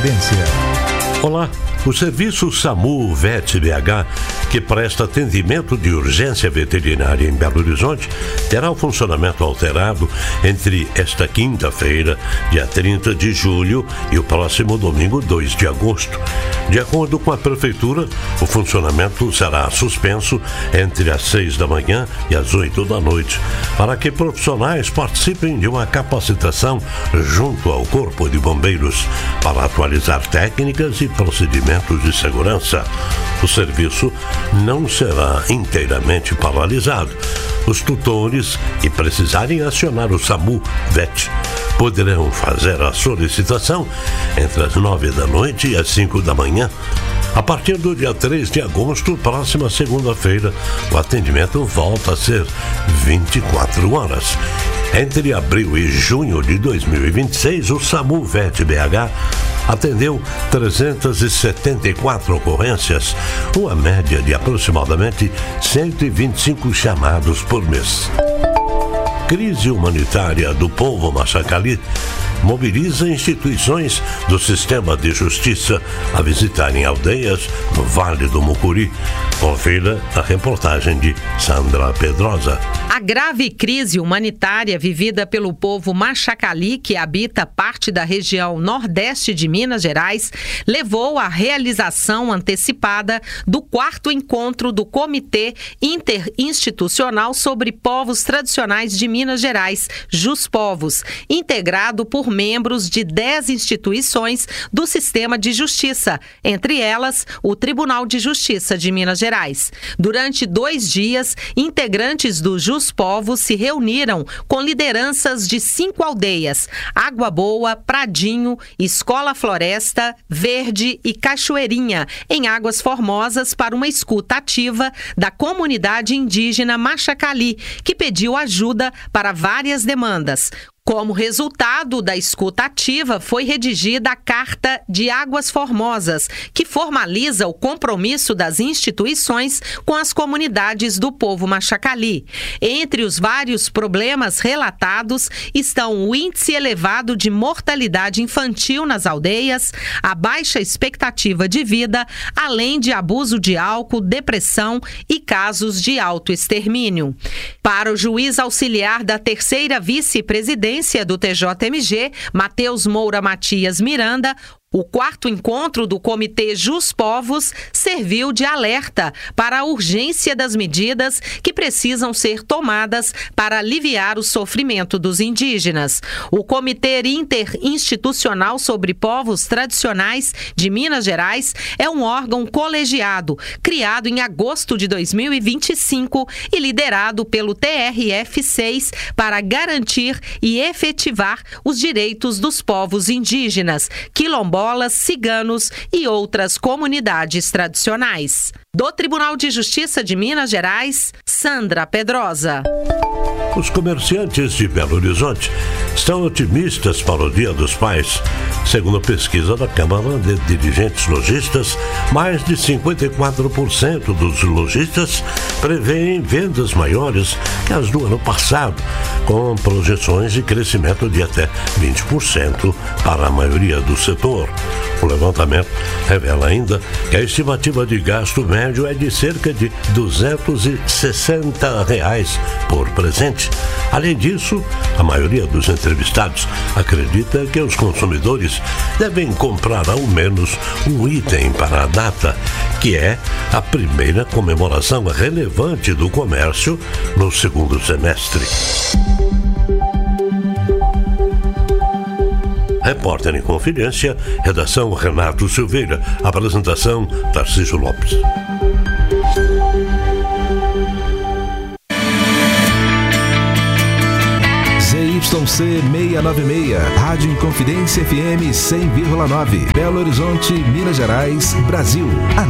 Inconfidência. Olá, o serviço SAMU VET BH, que presta atendimento de urgência veterinária em Belo Horizonte, terá o funcionamento alterado entre esta quinta-feira, dia 30 de julho, e o próximo domingo, 2 de agosto. De acordo com a Prefeitura, o funcionamento será suspenso entre as 6 da manhã e as 8 da noite, para que profissionais participem de uma capacitação junto ao Corpo de Bombeiros, para atualizar técnicas e procedimentos de segurança. O serviço não será inteiramente paralisado. Os tutores que precisarem acionar o SAMU VET poderão fazer a solicitação entre as 9 da noite e as 5 da manhã. A partir do dia 3 de agosto, próxima segunda-feira, o atendimento volta a ser 24 horas. Entre abril e junho de 2026, o SAMU VET BH atendeu 374 ocorrências, uma média de aproximadamente 125 chamados por mês. Crise humanitária do povo Machacali mobiliza instituições do sistema de justiça a visitarem aldeias no Vale do Mucuri. Confira a reportagem de Sandra Pedrosa. A grave crise humanitária vivida pelo povo Machacali, que habita parte da região nordeste de Minas Gerais, levou à realização antecipada do 4º encontro do Comitê Interinstitucional sobre Povos Tradicionais de Minas Gerais, JusPovos, integrado por membros de 10 instituições do sistema de justiça, entre elas o Tribunal de Justiça de Minas Gerais. Durante 2 dias, integrantes do JusPovos se reuniram com lideranças de 5 aldeias: Água Boa, Pradinho, Escola Floresta, Verde e Cachoeirinha, em Águas Formosas, para uma escuta ativa da comunidade indígena Machacali, que pediu ajuda para várias demandas. Como resultado da escuta ativa, foi redigida a Carta de Águas Formosas, que formaliza o compromisso das instituições com as comunidades do povo Machacali. Entre os vários problemas relatados estão o índice elevado de mortalidade infantil nas aldeias, a baixa expectativa de vida, além de abuso de álcool, depressão e casos de autoextermínio. Para o juiz auxiliar da 3ª vice-presidência do TJMG, Matheus Moura Matias Miranda, o 4º encontro do Comitê JusPovos serviu de alerta para a urgência das medidas que precisam ser tomadas para aliviar o sofrimento dos indígenas. O Comitê Interinstitucional sobre Povos Tradicionais de Minas Gerais é um órgão colegiado, criado em agosto de 2025 e liderado pelo TRF6 para garantir e efetivar os direitos dos povos indígenas, quilombolas, ciganos e outras comunidades tradicionais. Do Tribunal de Justiça de Minas Gerais, Sandra Pedrosa. Os comerciantes de Belo Horizonte estão otimistas para o Dia dos Pais. Segundo a pesquisa da Câmara de Dirigentes Lojistas, mais de 54% dos lojistas prevêem vendas maiores que as do ano passado, com projeções de crescimento de até 20% para a maioria do setor. O levantamento revela ainda que a estimativa de gasto médio é de cerca de R$ 260 por presente. Além disso, a maioria dos entrevistados acredita que os consumidores devem comprar ao menos um item para a data, que é a primeira comemoração relevante do comércio no segundo semestre. Repórter em Confidência, redação Renato Silveira, apresentação Tarcísio Lopes. ZYC 696, Rádio Inconfidência FM 100,9, Belo Horizonte, Minas Gerais, Brasil.